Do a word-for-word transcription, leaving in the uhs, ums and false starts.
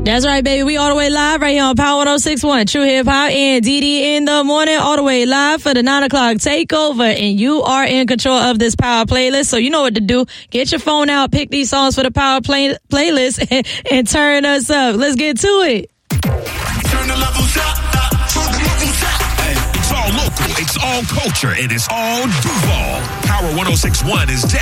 That's right, baby. We all the way live right here on Power one oh six point one. True Hip Hop and D D in the morning, all the way live for the nine o'clock takeover. And you are in control of this Power playlist. So you know what to do. Get your phone out, pick these songs for the Power play- playlist, and, and turn us up. Let's get to it. Turn the levels up. Turn the levels up. Hey, it's all local. It's all culture. And it's all Duval. Power one oh six point one is dedicated